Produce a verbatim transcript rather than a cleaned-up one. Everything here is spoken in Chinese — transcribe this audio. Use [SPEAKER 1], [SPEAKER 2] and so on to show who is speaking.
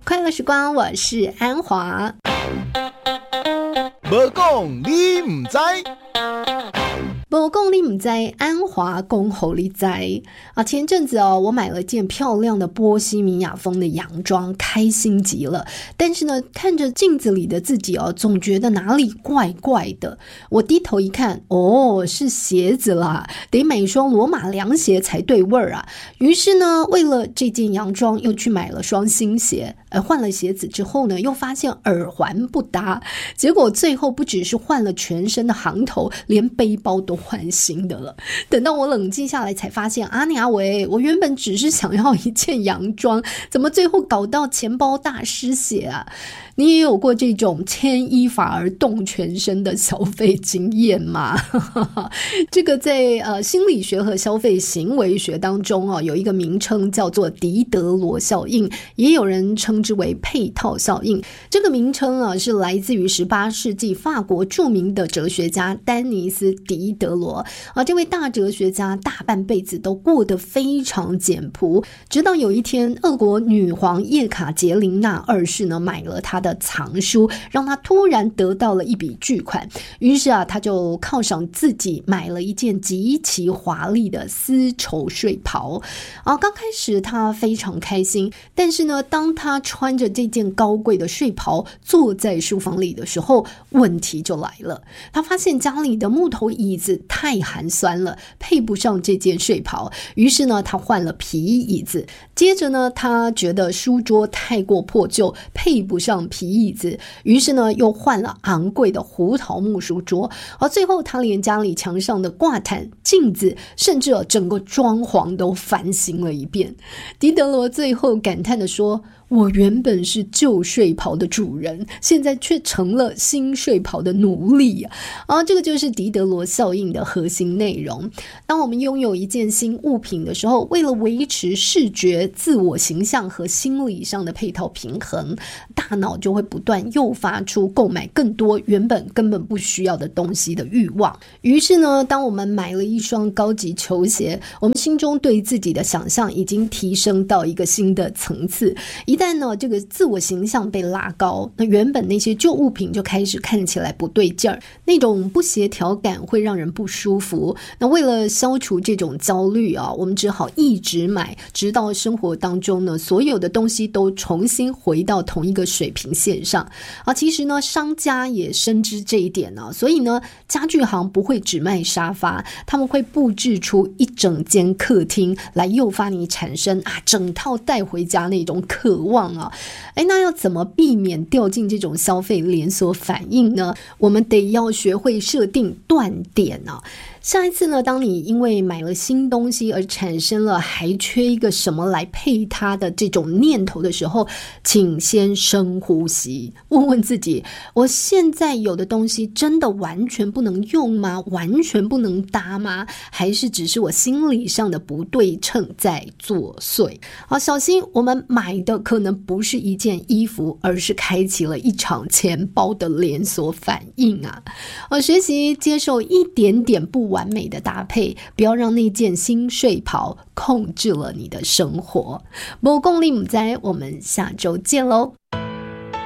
[SPEAKER 1] 快乐时光，我是安华。
[SPEAKER 2] 没讲你唔知，
[SPEAKER 1] 不讲你唔知，安华恭候你知啊！前阵子哦，我买了件漂亮的波西米亚风的洋装，开心极了。但是呢，看着镜子里的自己哦，总觉得哪里怪怪的。我低头一看，哦，是鞋子啦，得买一双罗马凉鞋才对味儿啊。于是呢，为了这件洋装，又去买了双新鞋。呃，换了鞋子之后呢，又发现耳环不搭，结果最后不只是换了全身的行头，连背包都换新的了。等到我冷静下来才发现，阿尼阿维，我原本只是想要一件洋装，怎么最后搞到钱包大失血啊？你也有过这种牵一发而动全身的消费经验吗？这个在呃心理学和消费行为学当中哦，有一个名称叫做狄德罗效应，也有人称之为配套效应。这个名称啊是来自于十八世纪法国著名的哲学家丹尼斯·狄德罗啊。这位大哲学家大半辈子都过得非常简朴，直到有一天，俄国女皇叶卡捷琳娜二世呢买了他的藏书，让他突然得到了一笔巨款。于是啊，他就犒赏自己买了一件极其华丽的丝绸睡袍啊。刚开始他非常开心，但是呢，当他穿着这件高贵的睡袍坐在书房里的时候，问题就来了。他发现家里的木头椅子太寒酸了，配不上这件睡袍。于是呢，他换了皮椅子。接着呢，他觉得书桌太过破旧，配不上皮椅子，于是呢，又换了昂贵的胡桃木书桌。而最后，他连家里墙上的挂毯、镜子，甚至整个装潢都翻新了一遍。狄德罗最后感叹地说，我原本是旧睡袍的主人，现在却成了新睡袍的奴隶啊！啊，这个就是狄德罗效应的核心内容。当我们拥有一件新物品的时候，为了维持视觉、自我形象和心理上的配套平衡，大脑就会不断诱发出购买更多原本根本不需要的东西的欲望。于是呢，当我们买了一双高级球鞋，我们心中对自己的想象已经提升到一个新的层次。一旦呢，这个自我形象被拉高，那原本那些旧物品就开始看起来不对劲儿，那种不协调感会让人不舒服。那为了消除这种焦虑啊，我们只好一直买，直到生活当中呢，所有的东西都重新回到同一个水平线上啊。其实呢，商家也深知这一点呢，所以呢，家具行不会只卖沙发，他们会布置出一整间客厅来诱发你产生啊整套带回家那种渴望啊。哎，那要怎么避免掉进这种消费连锁反应呢？我们得要学会设定断点啊。下一次呢，当你因为买了新东西而产生了还缺一个什么来配它的这种念头的时候，请先深呼吸，问问自己，我现在有的东西真的完全不能用吗？完全不能搭吗？还是只是我心理上的不对称在作祟？好，小心我们买的可能不是一件衣服，而是开启了一场钱包的连锁反应啊！我学习接受一点点不完美的搭配，不要让那件新睡袍控制了你的生活。不讲你不知，我们下周见喽。